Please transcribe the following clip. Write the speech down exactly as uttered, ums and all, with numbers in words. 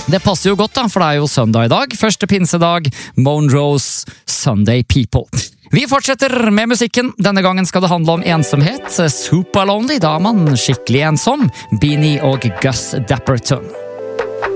Det passer jo godt da, for det er jo søndag i dag. Første pinsedag, Monroes Sunday People. Vi fortsetter med musikken. Denne gangen skal det handle om ensomhet. Super Lonely, da er man skikkelig ensom. Beanie og Gus Dapperton.